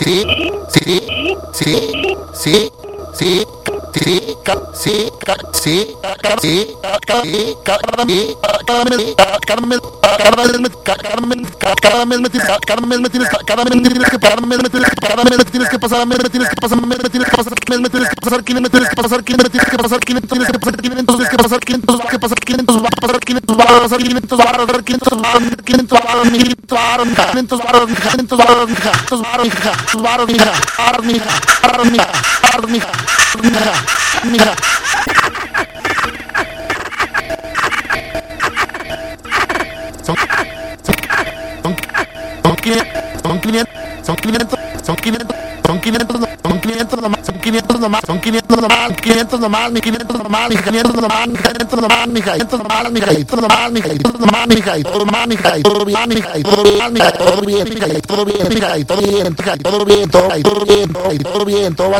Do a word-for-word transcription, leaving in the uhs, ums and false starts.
sí, sí, sí, sí, sí, sí, ca- sí, ca- sí, ca- sí, ca- ca- sí, ca- sí, ca- caramel, ca- caramel, ca- caramel, me- ca- caramel, ca- caramel, me tienes, ca- caramel, me tienes, ca- caramel, me tienes que caramel, me tienes que caramel, me tienes que pasar, me tienes que pasar, me tienes que pasar, me tienes que pasar, quién me tienes que pasar, quién me tienes que pasar, quién tienes que pasar, quién tienes que pasar, quinientos va a pasar, quinientos va a pasar, quinientos va a pasar, quinientos va a pasar, quinientos va a pasar, quinientos va a pasar, quinientos va a pasar, quinientos va a pasar, quinientos va a pasar, quinientos va a pasar, quinientos va a pasar, mija, mija, mija, mija, mija, mija. Son, son, son, son quinientos, son quinientos, son quinientos, son quinientos, son quinientos, son quinientos nomás, son quinientos nomás, son quinientos nomás, quinientos nomás, ni quinientos nomás, ni quinientos nomás, ni quinientos nomás, ni quinientos nomás, ni quinientos nomás, ni quinientos nomás, ni quinientos nomás, ni quinientos todo bien, ni todo bien, ni todo bien, ni todo bien, ni todo bien, todo bien, todo bien, todo bien, todo bien, todo bien, todo va